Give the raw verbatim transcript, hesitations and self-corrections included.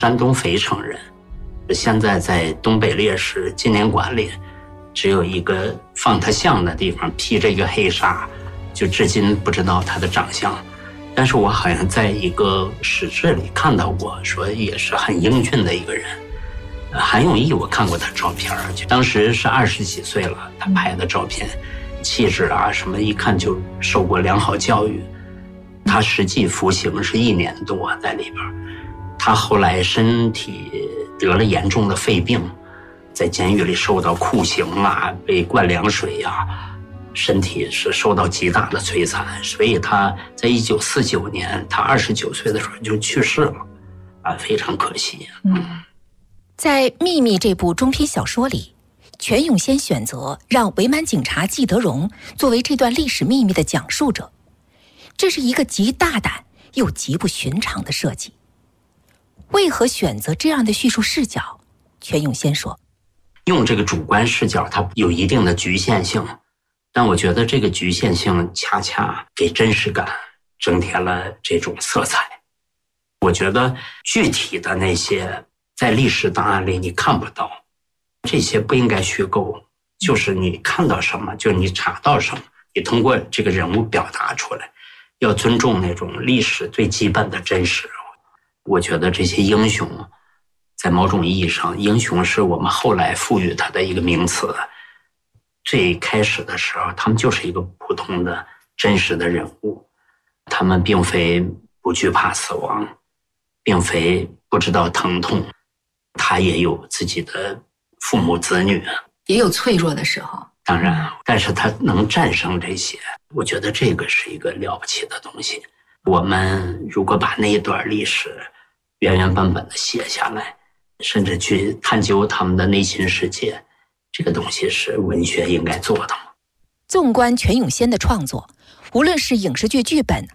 山东肥城人，现在在东北烈士纪念馆里，只有一个放他像的地方，披着一个黑纱，就至今不知道他的长相。但是我好像在一个史志里看到过，说也是很英俊的一个人。韩永毅我看过他照片，就当时是二十几岁了，他拍的照片，气质啊什么一看就受过良好教育。他实际服刑是一年多在里边，他后来身体得了严重的肺病，在监狱里受到酷刑啊，被灌凉水啊，身体是受到极大的摧残，所以他在一九四九年，他二十九岁的时候就去世了，啊，非常可惜。 嗯，在《秘密》这部中篇小说里，全永先选择让伪满警察季德荣作为这段历史秘密的讲述者，这是一个极大胆又极不寻常的设计。为何选择这样的叙述视角？全永先说， 用这个主观视角，它有一定的局限性。但我觉得这个局限性恰恰给真实感增添了这种色彩。我觉得具体的那些在历史档案里你看不到，这些不应该虚构，就是你看到什么，就你查到什么，你通过这个人物表达出来，要尊重那种历史最基本的真实。我觉得这些英雄，在某种意义上，英雄是我们后来赋予他的一个名词。最开始的时候，他们就是一个普通的真实的人物，他们并非不惧怕死亡，并非不知道疼痛，他也有自己的父母子女， 也有脆弱的时候。 当然，但是他能战胜这些，我觉得这个是一个了不起的东西。我们如果把那一段历史原原本本的写下来，甚至去探究他们的内心世界，这个东西是文学应该做的。 纵观全永先的创作，无论是影视剧剧本